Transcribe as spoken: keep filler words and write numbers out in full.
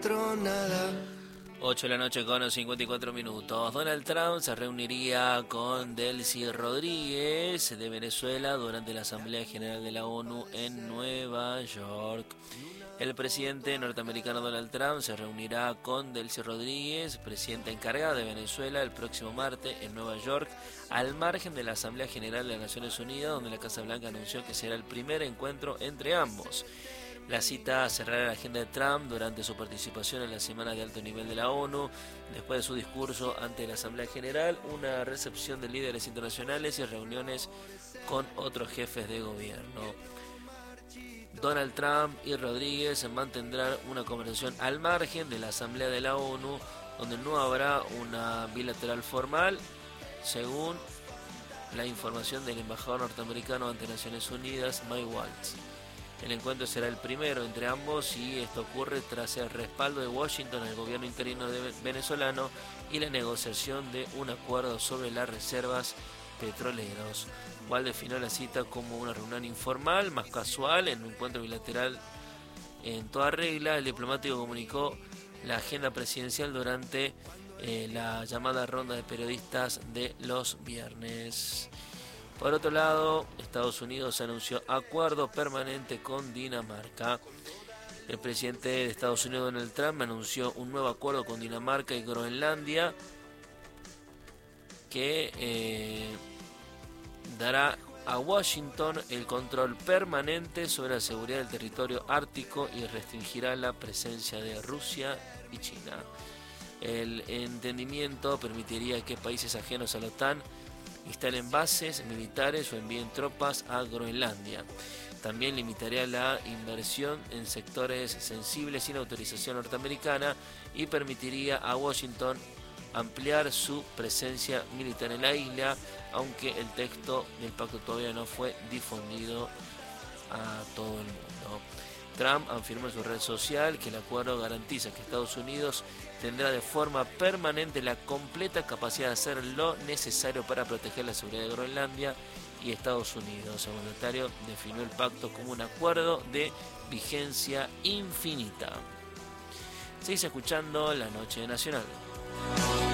encuentro nada. ocho de la noche con cincuenta y cuatro minutos. Donald Trump se reuniría con Delcy Rodríguez de Venezuela durante la Asamblea General de la ONU en Nueva York. El presidente norteamericano Donald Trump se reunirá con Delcy Rodríguez, presidenta encargada de Venezuela, el próximo martes en Nueva York, al margen de la Asamblea General de las Naciones Unidas, donde la Casa Blanca anunció que será el primer encuentro entre ambos. La cita cerrará la agenda de Trump durante su participación en la Semana de Alto Nivel de la ONU, después de su discurso ante la Asamblea General, una recepción de líderes internacionales y reuniones con otros jefes de gobierno. Donald Trump y Rodríguez mantendrán una conversación al margen de la Asamblea de la ONU, donde no habrá una bilateral formal, según la información del embajador norteamericano ante Naciones Unidas, Mike Waltz. El encuentro será el primero entre ambos y esto ocurre tras el respaldo de Washington al gobierno interino venezolano y la negociación de un acuerdo sobre las reservas petroleras. Waltz definió la cita como una reunión informal, más casual, en un encuentro bilateral en toda regla. El diplomático comunicó la agenda presidencial durante eh, la llamada ronda de periodistas de los viernes. Por otro lado, Estados Unidos anunció acuerdo permanente con Dinamarca. El presidente de Estados Unidos, Donald Trump, anunció un nuevo acuerdo con Dinamarca y Groenlandia que eh, dará a Washington el control permanente sobre la seguridad del territorio ártico y restringirá la presencia de Rusia y China. El entendimiento permitiría que países ajenos a la OTAN instalen bases militares o envíen tropas a Groenlandia. También limitaría la inversión en sectores sensibles sin autorización norteamericana y permitiría a Washington ampliar su presencia militar en la isla, aunque el texto del pacto todavía no fue difundido a todo el mundo. Trump afirmó en su red social que el acuerdo garantiza que Estados Unidos tendrá de forma permanente la completa capacidad de hacer lo necesario para proteger la seguridad de Groenlandia y Estados Unidos. El mandatario definió el pacto como un acuerdo de vigencia infinita. Seguís escuchando La Noche Nacional.